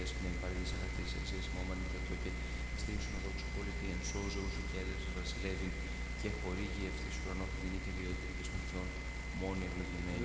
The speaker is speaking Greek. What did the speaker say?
και παρήγεις αγαθής εξής μόμαν μητατό και στήριξον ο δόξο πολιτή εν σώζε ούσου και έλευσες βασιλεύειν και χορήγει ευθύς ουρανό και την νίκη ιδιότητα και στον Θεόν μόνη ευλογημένη.